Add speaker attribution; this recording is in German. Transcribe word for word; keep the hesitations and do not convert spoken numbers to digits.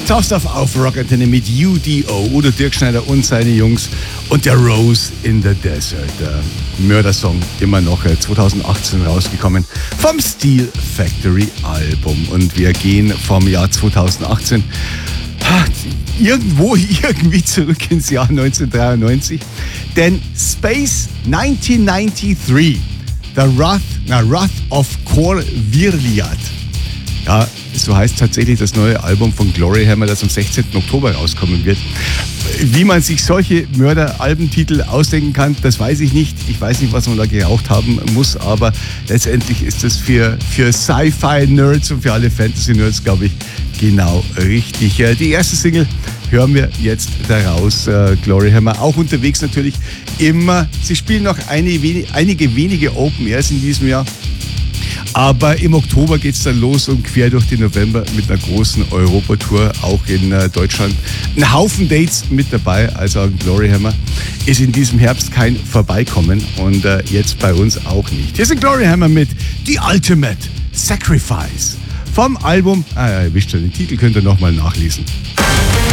Speaker 1: Tough auf Rock Antenne mit U D O, Udo Dirkschneider und seine Jungs und der Rose in the Desert. Der Mördersong, immer noch zwanzig achtzehn rausgekommen vom Steel Factory Album. Und wir gehen vom Jahr zwanzig achtzehn irgendwo irgendwie zurück ins Jahr neunzehnhundertdreiundneunzig. Denn Space neunzehnhundertdreiundneunzig, The Wrath, na, Wrath of Kor Virliat. Ja, so heißt tatsächlich das neue Album von Gloryhammer, das am sechzehnten Oktober rauskommen wird. Wie man sich solche Mörder-Albentitel ausdenken kann, das weiß ich nicht. Ich weiß nicht, was man da geraucht haben muss, aber letztendlich ist das für, für Sci-Fi-Nerds und für alle Fantasy-Nerds, glaube ich, genau richtig. Die erste Single hören wir jetzt daraus, äh, Gloryhammer. Auch unterwegs natürlich immer. Sie spielen noch eine, einige wenige Open Airs in diesem Jahr. Aber im Oktober geht es dann los und quer durch den November mit einer großen Europatour, auch in äh, Deutschland. Ein Haufen Dates mit dabei, also Gloryhammer ist in diesem Herbst kein Vorbeikommen und äh, jetzt bei uns auch nicht. Hier sind Gloryhammer mit The Ultimate Sacrifice vom Album, ah, ihr wisst schon, den Titel könnt ihr nochmal nachlesen.